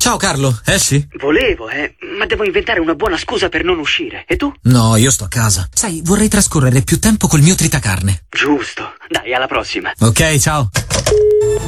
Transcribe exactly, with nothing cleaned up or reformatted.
Ciao Carlo, esci? Volevo, eh, ma devo inventare una buona scusa per non uscire. E tu? No, io sto a casa. Sai, vorrei trascorrere più tempo col mio tritacarne. Giusto. Dai, alla prossima. Ok, ciao.